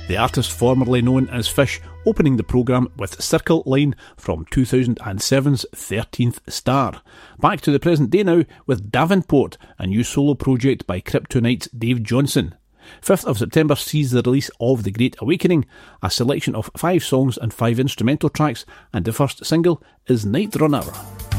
The artist formerly known as Fish opening the programme with Circle Line from 2007's 13th Star. Back to the present day now with Davenport, a new solo project by Kryptonite's Dave Johnson. 5th of September sees the release of The Great Awakening, a selection of 5 songs and 5 instrumental tracks, and the first single is Night Runner.